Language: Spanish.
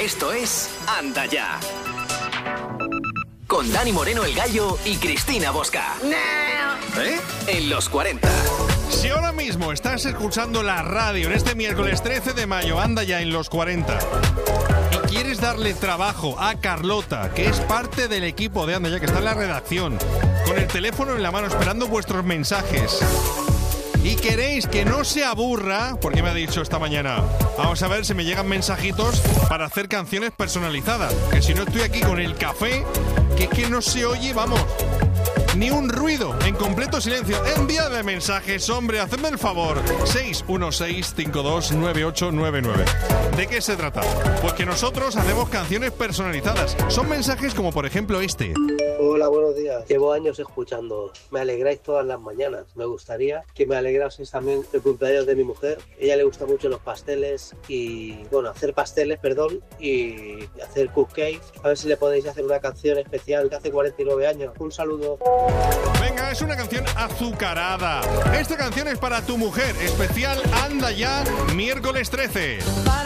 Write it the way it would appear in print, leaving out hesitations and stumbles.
Esto es Anda Ya. Con Dani Moreno el Gallo y Cristina Bosca. En los 40. Si ahora mismo estás escuchando la radio en este miércoles 13 de mayo, Anda Ya en los 40, y quieres darle trabajo a Carlota, que es parte del equipo de Anda Ya, que está en la redacción, con el teléfono en la mano esperando vuestros mensajes, y queréis que no se aburra, porque me ha dicho esta mañana, vamos a ver si me llegan mensajitos para hacer canciones personalizadas, que si no estoy aquí con el café, que es que no se oye, vamos, ni un ruido, en completo silencio. Envíame mensajes, hombre, hacedme el favor. 616529899. ¿De qué se trata? Pues que nosotros hacemos canciones personalizadas. Son mensajes como por ejemplo este. Hola, buenos días. Llevo años escuchando. Me alegráis todas las mañanas. Me gustaría que me alegraseis también el cumpleaños de mi mujer. A ella le gustan mucho los pasteles y, bueno, hacer pasteles, y hacer cupcakes. A ver si le podéis hacer una canción especial de hace 49 años. Un saludo. Venga, es una canción azucarada. Esta canción es para tu mujer. Especial Anda Ya, miércoles 13.